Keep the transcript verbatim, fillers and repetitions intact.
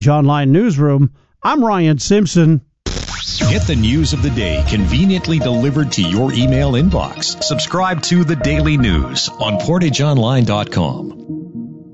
Online Newsroom, I'm Ryan Simpson. Get the news of the day conveniently delivered to your email inbox. Subscribe to The Daily News on portage online dot com.